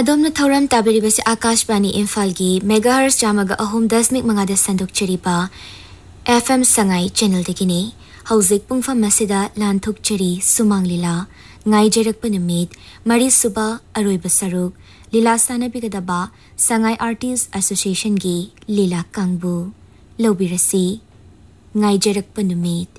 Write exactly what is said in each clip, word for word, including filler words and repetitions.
अदोमना थौरम ताबिरिबस आकाशवाणी इम्फाल की मेगाहर्ट्ज चामगा अहोम दशमिक मंगादा संदुकचरीबा FM Sangai channel दगिने हौजिक पुंगफम मसिदा लानथुकचरी Sumang लीला ngaijरकप नुमित मरी सुबा अरोइब सरुक लीला सानबिगदबा संगाई आर्टिस्ट एसोसिएशन की लीला कांगबु लौबिरसी ngaijरकप नुमित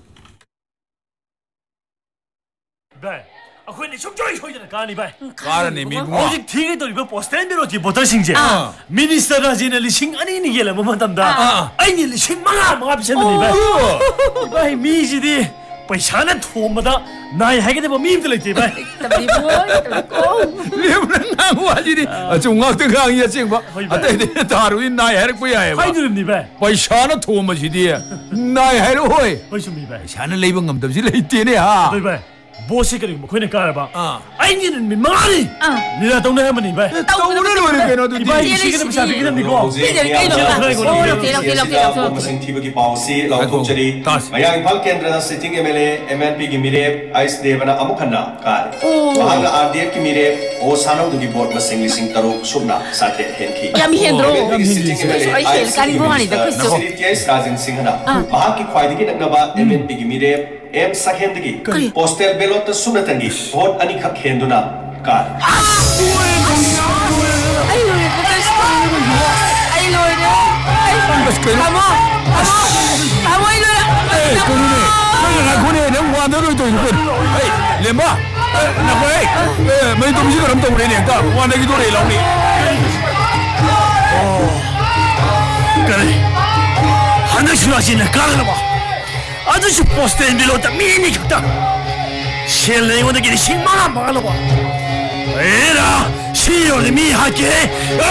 अखोई ने सुजोई सोइदना कानी भाई कारने मी बुआ हौजिक थिगे तोरिबो पोस्टेन बिरो की बोतल सिंजे मिनिस्टर राजिना लिसिंग अनि नि गेला ममतमदा आइनि लिसिंग मंगा मंगा पिसननि भाई भाई मी जिदि पैसा न थोमदा नाय हागेदबो मी इमते लेते भाई तबरी बोय तबको लेबना नांगु आजिदि अचुंगाक त गांग या चिंगबा अते दे तारुइ नाय हर कोई आए भाई दुरमनि भाई पैसा न थोमजिदि नाय हर होय पैसा मी भाई पैसा न लेब ngमदबजि लेते ने हा भाई बोसे करी मखोइने कारबा आइनि नि मंगानि लीला तौने हमनि भाई तौने लोरे केनो दुदि भाई सिगने पसा बिगिन निको मसिंग थिबगी पाउसी लौथुचरी मयांग इम्फाल केंद्रना सिटिंग एमएलए एमएनपी की मिरे आइस देवना अमुखन्ना कार महांग आरडीएफ की मिरे ओ सानौ दुगी बोर्ड मसिंग लिसिंग तरो सुबना साथे हेनखी यामी हेंद्रो सिटिंग एमएलए आइस कारी बोहानी द क्रिस्टो सिटीएस राजन सिंहना महा की ख्वाइदगी नगनबा एमएनपी की Mire M सखेंदगी postal ballot सुनतंगी vote अनि खक हेंदुना कार आई लोरे आई लोरे बस करो अमो अमो अमो आई लोरे ए कोने ना कोने ने वांदो रो तो ए लेमा ना कोई ए मैं तो मुझे करम तो रे ने का वांदे की तो रे लाउनी करे हने सुरासी ने कारलबा 아저씨 포스트에 밀었다 미니 켰다 셀레이원에게 신망한 바라봐 에라 시요리 미하게